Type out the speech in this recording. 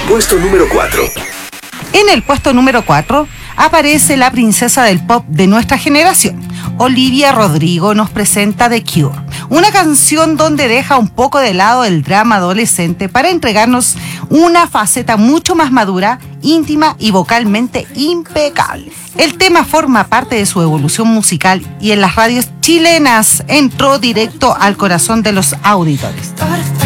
Puesto número 4. En el puesto número 4 aparece la princesa del pop de nuestra generación. Olivia Rodrigo nos presenta The Cure, una canción donde deja un poco de lado el drama adolescente para entregarnos una faceta mucho más madura, íntima y vocalmente impecable. El tema forma parte de su evolución musical y en las radios chilenas entró directo al corazón de los auditores.